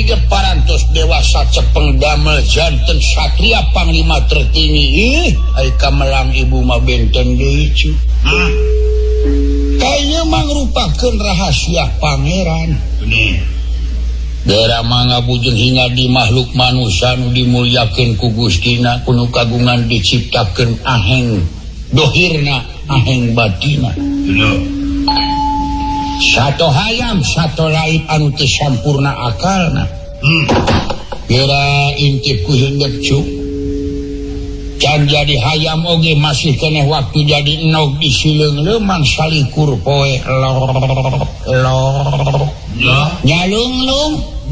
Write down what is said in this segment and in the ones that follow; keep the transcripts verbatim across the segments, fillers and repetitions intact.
hidup parantos dewasa cepeng damel janten satria panglima tertinggi ih ai kamelang ibu mah benten deui cu hmm. Kayaknya mangrupakeun rahasia pangeran bener daerah mangga bujeng hingga di makhluk manusia nu dimulyakeun ku Gustina kuno kagungan diciptakeun aheng dohirna aheng batina bener satu hayam satu lain anu teu sampurna akalna hmm. Kira intip ku hinggep cu can jadi hayam oge masih keneh waktu jadi enog di sileung leuman salikur poe lor lor ya nyalung-lung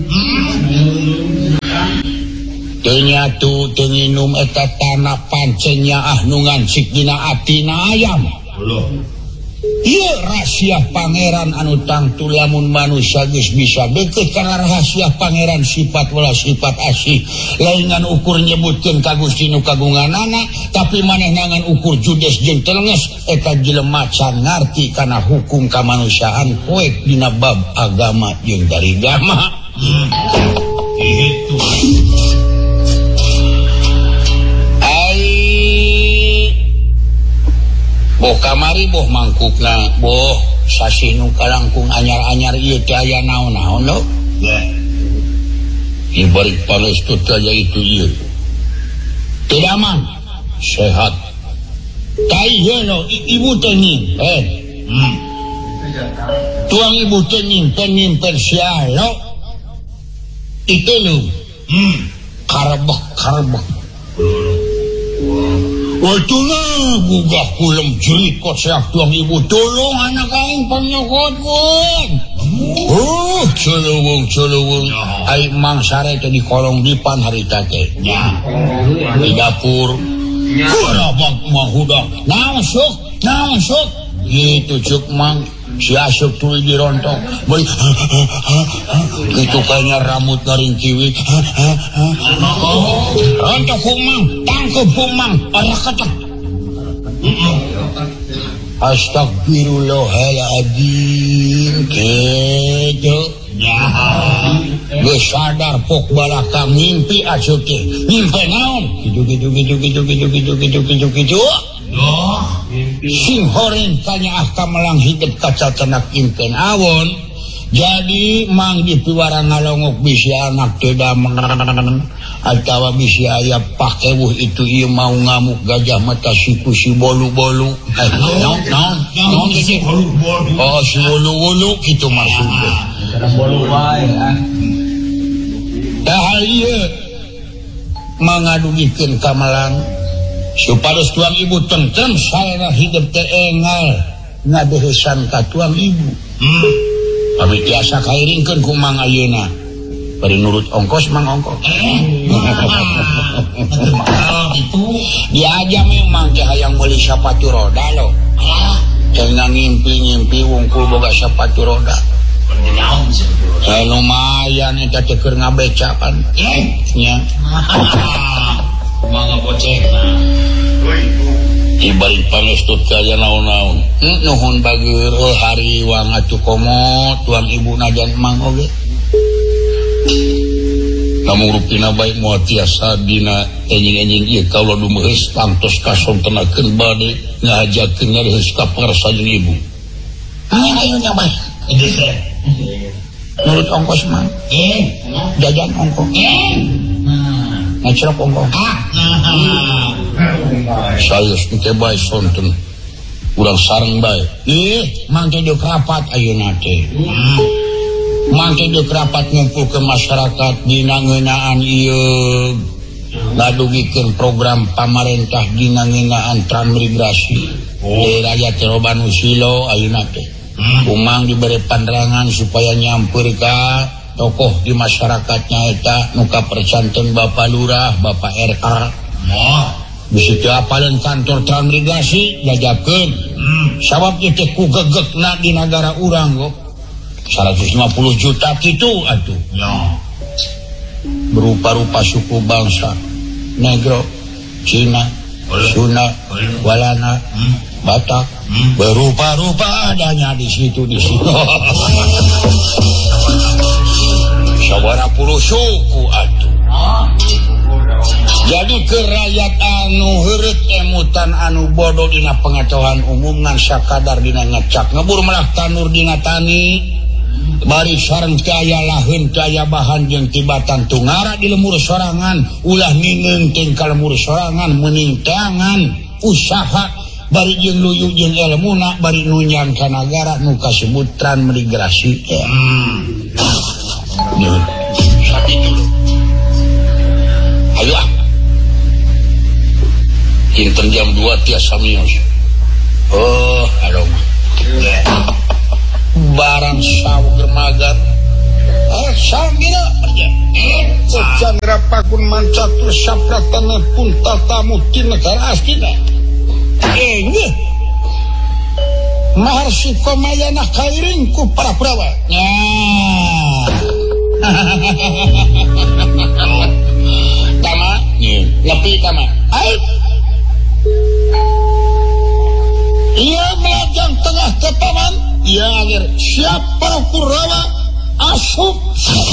teu nyatu teu nginum eta tanah pancenya ah nu ngancik dina atina ayam ieu rahasia pangeran anu tangtu lamun manusia geus bisa deukeut kana rahasia pangeran sifat wala sifat asih laingan ukur nyebutkeun ka Gusti nu kagunganana tapi manehna ngan ukur judes jeung telenges eta jelema can ngarti kana hukum kamanusiaan poek dina bab agama jeung dari agama hmm. Itu boh kamari boh mangkukna boh sasi nu kalangkung anyar-anyar ieu teh aya naon-naon lo ya ibarik pangestu teh aya itu ieu teu aman sehat tai heuh ibu teh nyimpen hmm. Tuang ibu teh nyimpen nyimpen sia lo itu lu hmm. Karbek karbek waktu lah gugah kulem jerit kot seak tuang ibu tolong anak kain penyokot kun oh celewung celewung aik mang sare ke di kolong dipan hari tate di dapur kurabak mah hudak naon sok naon sok gitu cuk mang si asuk tuli dirontok balik itu kayaknya rambut garing kiwi rontok kumang tangkep kumang arak kacak astagfirullahaladzim gitu gue sadar pok balakang ngimpi asuk teh ngimpi naon gitu gitu gitu gitu gitu gitu gitu gitu gitu sing horeng kanya ah kamelang hidup kaca cenak impen awon jadi mang di piwara ngalongok bisi anak tidak menang atau bisi ayah pakewuh itu iya mau ngamuk gajah mata siku si bolu-bolu eh non non non si bolu-bolu oh si bolu-bolu itu maksudnya bolu baik dah iya mengadugikeun kamelang supados tuang ibu tentrem saya hidup teh engal ngadehesan ka tuang ibu hmm. Tapi biasa kairingkeun ku mang ayeuna bari nurut ongkos mang ongkos dia aja memang teh hayang meuli sapatu roda lo cenah ngimpi-ngimpi wungkul boga sapatu roda eh lumayan eta teh keur ngabecakan nya mangga bocekna ibarit pangestu kaya naon-naon nuhun bageur hari wang atuh komo tuang ibu najan mang oge namun rupina baik moal tiasa dina enjing-enjing ieu kaula dumeus pantos kasontenakeun bade ngajakeun ngareus ka pangarsa jeung ibu ayo nya bae nurut ongkos mang jajan ongkos ngecrok ongkos saya suka baik sonten urang sareng baik ih mangke deuk rapat ayeuna teh mangke deuk rapat ngumpul ke masyarakat dina ngeunaan ieu ngadugikeun program pamarentah dina ngeunaan transmigrasi di rakyat Robanu Silo ayeuna teh umang diberi pandangan supaya nyamper ka tokoh di masyarakatnya eta nu kapercanten Bapak Lurah Bapak R A bisa diapalin kantor transmigrasi jajakeun hmm. Sabab teh ku gegekna di negara urang kok seratus lima puluh juta kitu atuh ya. Berupa-rupa suku bangsa Negro, Cina, Sunda, Walana, hmm. Batak hmm. Berupa-rupa adanya di situ di situ sawara puluh suku atuh. Jadi ke rakyat anu heureut emutan anu bodoh dina pengetahuan umum ngan sakadar dina ngecak ngebur melah tanur dina tani bari sareng teu aya laheun teu aya bahan jeung tibatan tungara di lemur sorangan ulah ningeung teh ka lemur sorangan meuning tangan usaha bari jeung luyu jeung ilmuna bari nunjang ka nagara nu kasebutran migrasi teh. Nyun sakitu. Ayo ah. Kinten jam dua tiasa mios. Oh, halo mah. Barang sawer magar. Ah, samira perja. Candra pakun mancatur sapratana pun tatamu ti negara astina. Eh, nya. Maharsi komayana kairing ku para prawa. Nya. Tama, nyepi tama. Ayo. Ia melajang tengah ke paman. Ia akhir siapa Kurawa asup